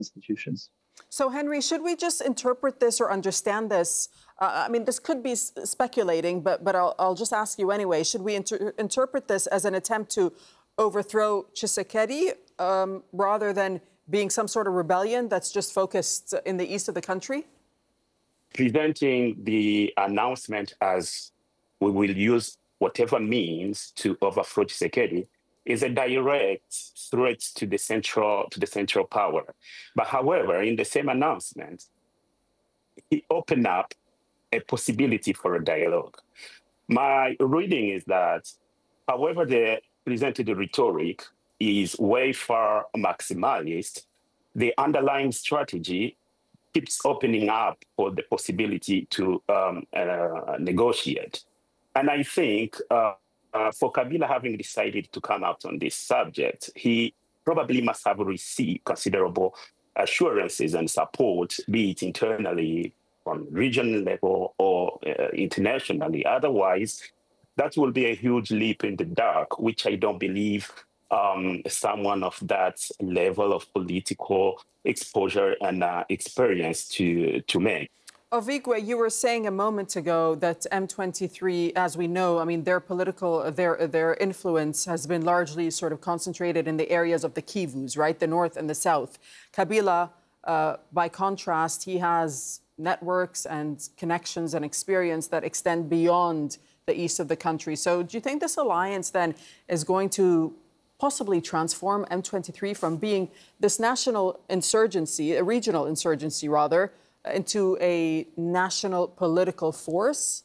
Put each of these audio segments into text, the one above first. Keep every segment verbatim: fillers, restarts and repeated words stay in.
institutions. So, Henry, should we just interpret this or understand this? Uh, I mean, this could be speculating, but but I'll, I'll just ask you anyway. Should we inter interpret this as an attempt to overthrow Tshisekedi um, rather than being some sort of rebellion that's just focused in the east of the country? Presenting the announcement as we will use whatever means to overthrow Tshisekedi is a direct threat to the central to the central power. But however, in the same announcement, he opened up a possibility for a dialogue. My reading is that, however, they presented the rhetoric is way far maximalist, the underlying strategy keeps opening up for the possibility to um, uh, negotiate. And I think uh, uh, for Kabila having decided to come out on this subject, he probably must have received considerable assurances and support, be it internally on regional level or uh, internationally. Otherwise, that will be a huge leap in the dark, which I don't believe um, someone of that level of political exposure and uh, experience to, to make. Ovigwe, you were saying a moment ago that M twenty-three, as we know, I mean, their political, their their influence has been largely sort of concentrated in the areas of the Kivus, right? The north and the south. Kabila, uh, by contrast, he has networks and connections and experience that extend beyond the east of the country. So do you think this alliance then is going to possibly transform M twenty-three from being this national insurgency, a regional insurgency rather, into a national political force?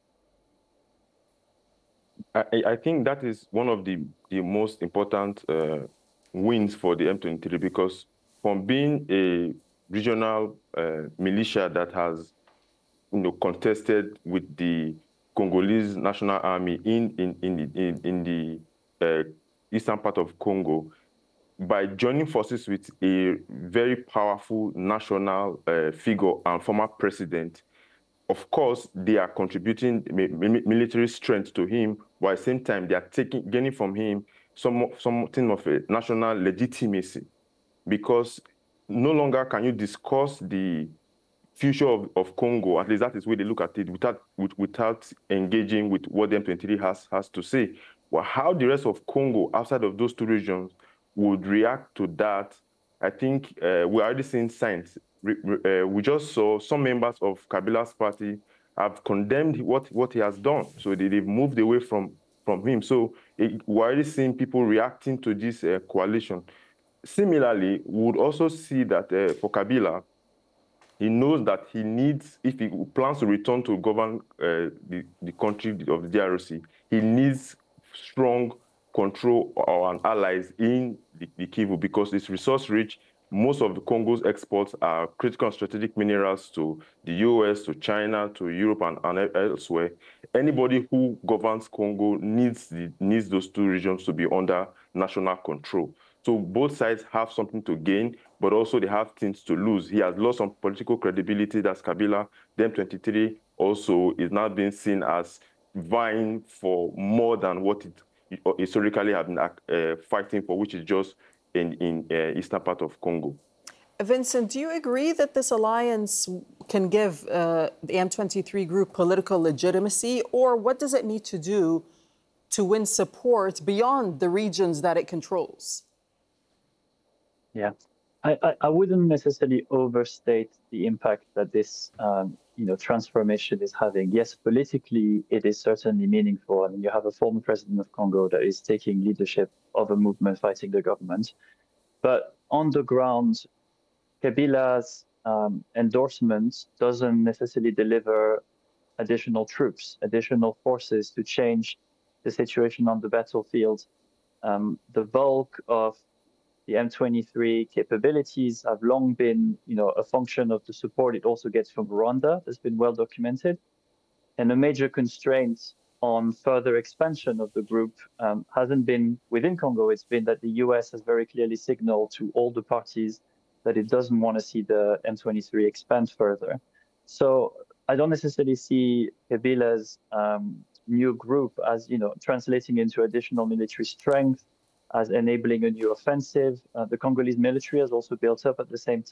I, I think that is one of the, the most important uh, wins for the M twenty-three, because from being a regional uh, militia that has, you know, contested with the Congolese National Army in in in the, in, in the uh, eastern part of Congo, by joining forces with a very powerful national uh, figure and former president, of course, they are contributing military strength to him, while at the same time they are taking, gaining from him some, something of a national legitimacy, because no longer can you discuss the future of, of Congo, at least that is where they look at it, without, without engaging with what the M twenty-three has, has to say. Well, how the rest of Congo, outside of those two regions, would react to that, I think uh, we're already seeing signs. Uh, we just saw some members of Kabila's party have condemned what, what he has done. So they, they've moved away from, from him. So it, we're already seeing people reacting to this uh, coalition. Similarly, we would also see that uh, for Kabila, he knows that he needs, if he plans to return to govern uh, the, the country of the D R C, he needs strong control or allies in the, the Kivu, because it's resource rich. Most of the Congo's exports are critical and strategic minerals to the U S, to China, to Europe, and, and elsewhere. Anybody who governs Congo needs, the, needs those two regions to be under national control. So both sides have something to gain, but also they have things to lose. He has lost some political credibility. That's Kabila. The M twenty-three also is now being seen as vying for more than what it historically have been uh, fighting for, which is just in, in uh, eastern part of Congo. Vincent, do you agree that this alliance can give uh, the M twenty-three group political legitimacy, or what does it need to do to win support beyond the regions that it controls? Yeah, I, I, I wouldn't necessarily overstate the impact that this um, you know, transformation is having. Yes, politically, it is certainly meaningful. I mean, you have a former president of Congo that is taking leadership of a movement fighting the government. But on the ground, Kabila's um, endorsement doesn't necessarily deliver additional troops, additional forces to change the situation on the battlefield. Um, the bulk of the M twenty-three capabilities have long been, you know, a function of the support it also gets from Rwanda. That's been well documented. And a major constraint on further expansion of the group um, hasn't been within Congo. It's been that the U S has very clearly signaled to all the parties that it doesn't want to see the M twenty-three expand further. So I don't necessarily see Kabila's um, new group as, you know, translating into additional military strength, as enabling a new offensive. Uh, the Congolese military has also built up at the same